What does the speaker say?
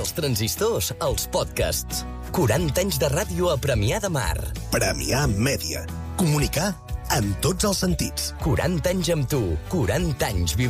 dels transistors als podcasts. 40 anys de ràdio a Premià de Mar. Premià Mèdia. Comunicar en tots els sentits. 40 anys amb tu, 40 anys vivint.